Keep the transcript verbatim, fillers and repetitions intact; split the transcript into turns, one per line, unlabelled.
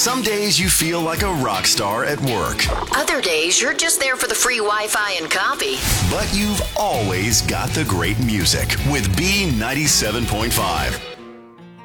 Some days you feel like a rock star at work,
Other days, you're just there for the free Wi-Fi and coffee.
but you've always got the great music with B ninety-seven point five.